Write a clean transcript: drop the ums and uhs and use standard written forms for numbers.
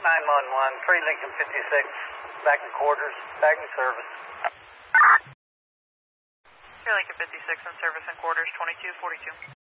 911, 3 Lincoln 56, back in quarters, back in service. 3 Lincoln 56 in service in quarters, 2242.